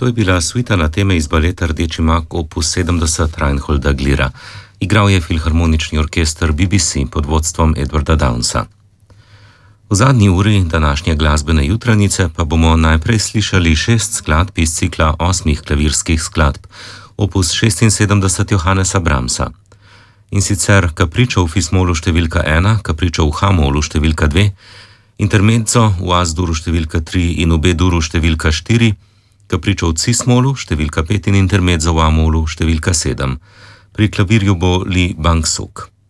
To je bila suita na teme iz baleta Rdeči mak opus 70 Reinholda Glira. Igral je filharmonični orkester BBC pod vodstvom Edwarda Downsa. V zadnji uri današnje glasbene jutranice pa bomo najprej slišali 6 skladb iz cikla 8 klavirskih skladb, opus 76 Johannesa Brahmsa. In sicer Kapričo v Fismolu številka 1, Kapričo v H-molu številka 2, Intermezzo v As-duru številka 3 in v B-duru številka 4, Kapričo v Cis-molu številka 5 in Intermezzo v A-molu številka 7. Pri klavirju bo Lee Bang-suk.